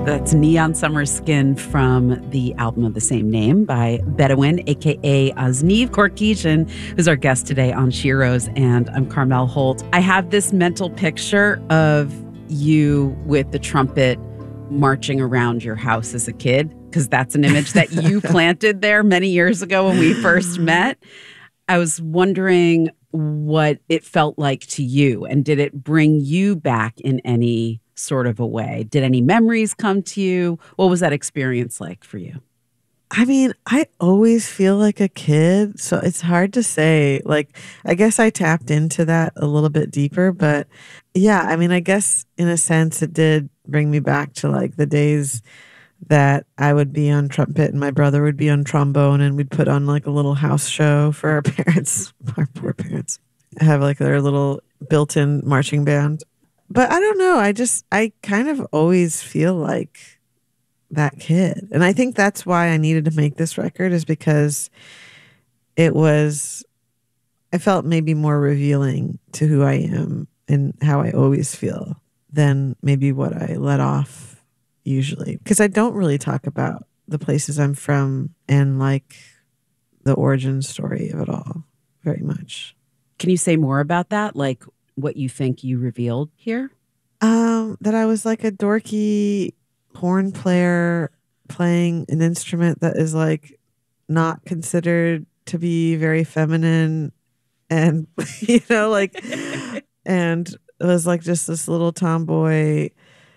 That's Neon Summer Skin from the album of the same name by Bedouin, a.k.a. Azniv Korkisian, who's our guest today on Sheroes. And I'm Carmel Holt. I have this mental picture of you with the trumpet marching around your house as a kid, because that's an image that you planted there many years ago when we first met. I was wondering what it felt like to you, and did it bring you back in any sort of a way? Did any memories come to you? What was that experience like for you? I mean, I always feel like a kid, so it's hard to say. Like, I guess I tapped into that a little bit deeper, but yeah, I mean, I guess in a sense it did bring me back to like the days that I would be on trumpet and my brother would be on trombone, and we'd put on like a little house show for our parents, our poor parents, have like their little built-in marching band. But I don't know. I kind of always feel like that kid. And I think that's why I needed to make this record, is because I felt maybe more revealing to who I am and how I always feel than maybe what I let off usually. Because I don't really talk about the places I'm from and like the origin story of it all very much. Can you say more about that? Like what you think you revealed here? That I was like a dorky horn player playing an instrument that is like not considered to be very feminine, and like and it was like just this little tomboy,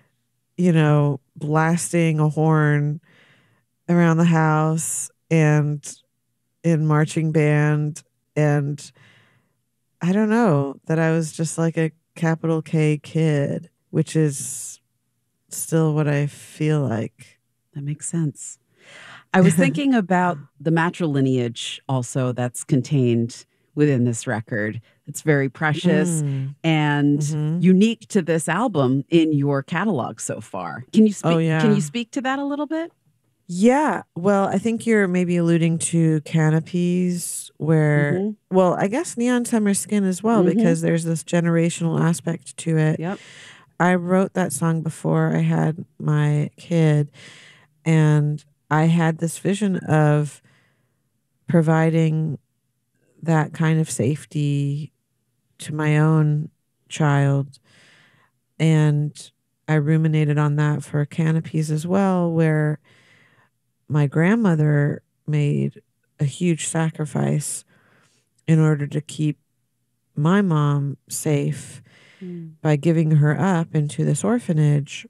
blasting a horn around the house and in marching band. And I don't know, that I was just like a capital K kid, which is still what I feel like. That makes sense. I was thinking about the matrilineage also that's contained within this record. It's very precious and unique to this album in your catalog so far. Can you speak? Can you speak to that a little bit? Yeah. Well, I think you're maybe alluding to Canopies, where, well, I guess Neon Summer Skin as well, because there's this generational aspect to it. Yep. I wrote that song before I had my kid, and I had this vision of providing that kind of safety to my own child. And I ruminated on that for Canopies as well, where my grandmother made a huge sacrifice in order to keep my mom safe by giving her up into this orphanage.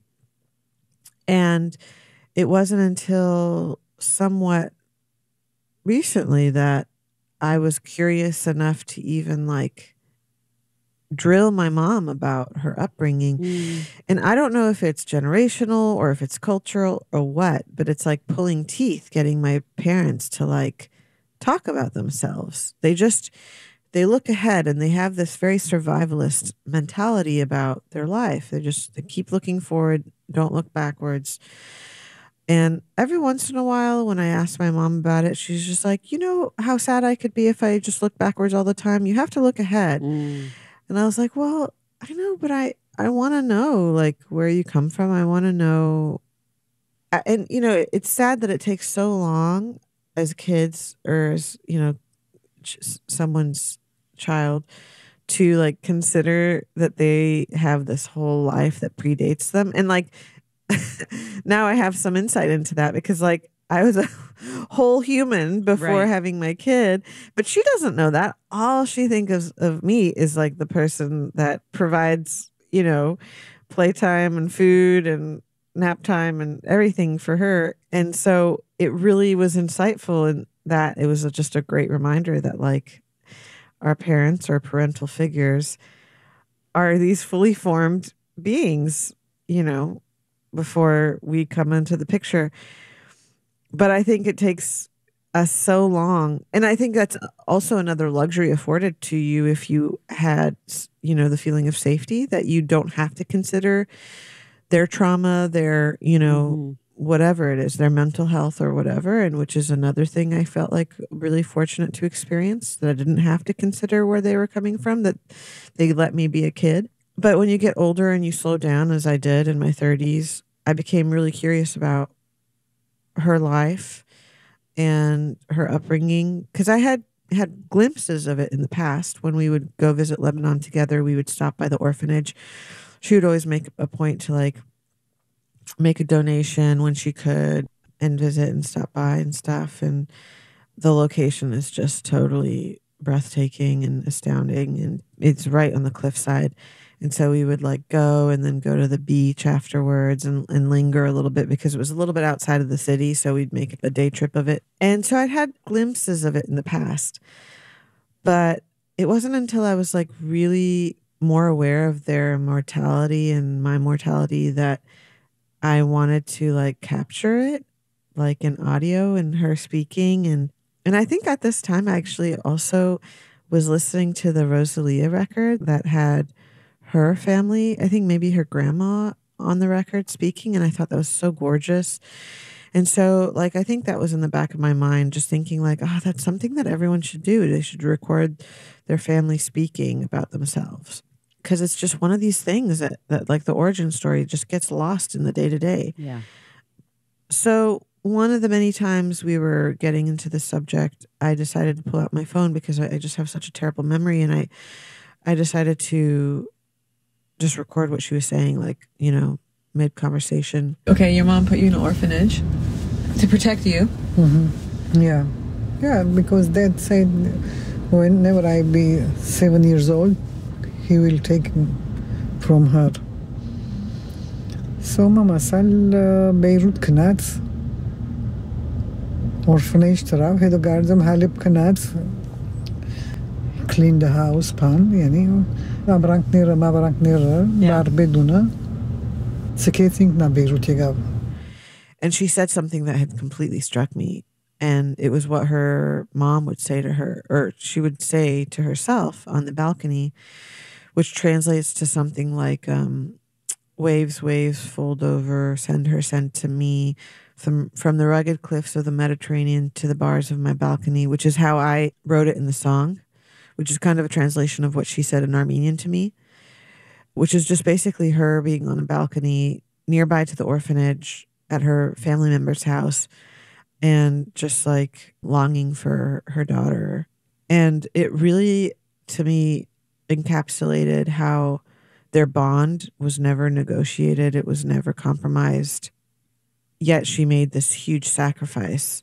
And it wasn't until somewhat recently that I was curious enough to even like drill my mom about her upbringing. And I don't know if it's generational or if it's cultural or what, but it's like pulling teeth getting my parents to like talk about themselves. They look ahead and they have this very survivalist mentality about their life. They keep looking forward, don't look backwards. And every once in a while, when I ask my mom about it, she's just like, you know how sad I could be if I just look backwards all the time? You have to look ahead. And I was like, well, I know, but I want to know like where you come from. I want to know. And, it's sad that it takes so long as kids or as, someone's child to like consider that they have this whole life that predates them. And like, now I have some insight into that, because like I was a whole human before having my kid, but she doesn't know that. All she thinks of me is like the person that provides, playtime and food and nap time and everything for her. And so it really was insightful in that it was just a great reminder that like our parents or parental figures are these fully formed beings, before we come into the picture. But I think it takes us so long. And I think that's also another luxury afforded to you if you had, the feeling of safety, that you don't have to consider their trauma, their, whatever it is, their mental health or whatever. And which is another thing I felt like really fortunate to experience, that I didn't have to consider where they were coming from, that they let me be a kid. But when you get older and you slow down, as I did in my 30s, I became really curious about her life and her upbringing, because I had glimpses of it in the past. When we would go visit Lebanon together, we would stop by the orphanage. She would always make a point to like make a donation when she could and visit and stop by and stuff. And the location is just totally breathtaking and astounding. And it's right on the cliffside. And so we would like go and then go to the beach afterwards and linger a little bit, because it was a little bit outside of the city. So we'd make a day trip of it. And so I'd had glimpses of it in the past, but it wasn't until I was like really more aware of their mortality and my mortality that I wanted to like capture it like in audio and her speaking. And I think at this time I actually also was listening to the Rosalia record that had her family, I think maybe her grandma on the record speaking. And I thought that was so gorgeous. And so like, I think that was in the back of my mind, just thinking like, oh, that's something that everyone should do. They should record their family speaking about themselves. Because it's just one of these things that like the origin story just gets lost in the day to day. Yeah. So one of the many times we were getting into the subject, I decided to pull out my phone because I just have such a terrible memory. And I decided to just record what she was saying, like, you know, mid-conversation. Okay, your mom put you in an orphanage to protect you. Mm-hmm. Yeah. Yeah, because Dad said whenever I be 7 years old, he will take him from her. So Mama sal Beirut Knats orphanage tarav hedo gardam halib Knats clean the house pan yani ma brank nira bar beduna sikating na Beirut yagav. And she said something that had completely struck me. And it was what her mom would say to her, or she would say to herself on the balcony, which translates to something like, waves, waves, fold over, send to me, from the rugged cliffs of the Mediterranean to the bars of my balcony, which is how I wrote it in the song, which is kind of a translation of what she said in Armenian to me, which is just basically her being on a balcony nearby to the orphanage at her family member's house and just like longing for her daughter. And it really, to me, encapsulated how their bond was never negotiated. It was never compromised. Yet she made this huge sacrifice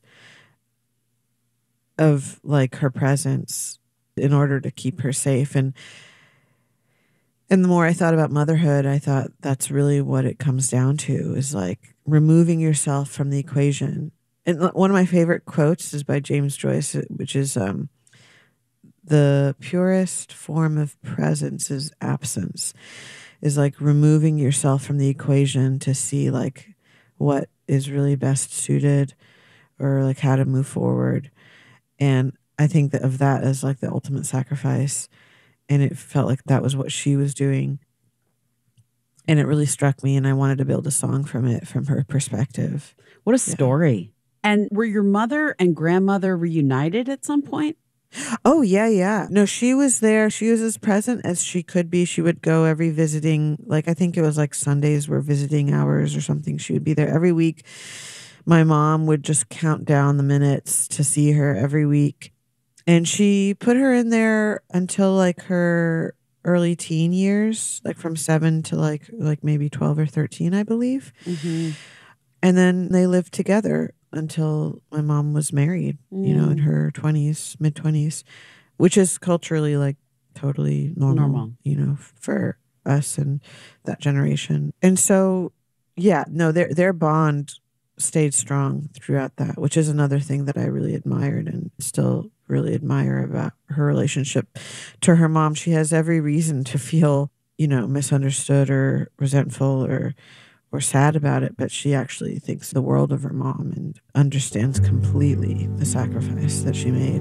of like her presence in order to keep her safe. And the more I thought about motherhood, I thought that's really what it comes down to, is like removing yourself from the equation. And one of my favorite quotes is by James Joyce, which is, the purest form of presence is absence, is like removing yourself from the equation to see like what is really best suited or like how to move forward. And I think that of that as like the ultimate sacrifice. And it felt like that was what she was doing. And it really struck me, and I wanted to build a song from it, from her perspective. What a story. And were your mother and grandmother reunited at some point? Oh, yeah. No, she was there. She was as present as she could be. She would go every visiting, like I think it was like Sundays were visiting hours or something. She would be there every week. My mom would just count down the minutes to see her every week. And she put her in there until like her early teen years, like from 7 to like maybe 12 or 13, I believe. Mm-hmm. And then they lived together until my mom was married, you know, in her 20s, mid 20s, which is culturally like totally normal, you know, for us and that generation. And so, yeah, no, their bond stayed strong throughout that, which is another thing that I really admired and still really admire about her relationship to her mom. She has every reason to feel, you know, misunderstood or resentful or sad about it, but she actually thinks the world of her mom and understands completely the sacrifice that she made.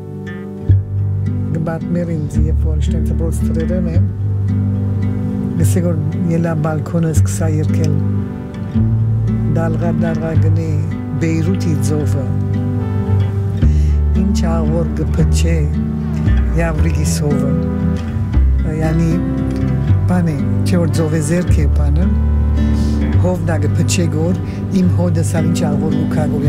Gebat Merin sie vorstellen, brotstreden. Besigur yela balkones ksayirkel. Dalgani Beiruti zova. Incha work pache yavrigi sova. Yani pane chor zove zerke pane. hov nage pechegor im hoda savincha algor lukago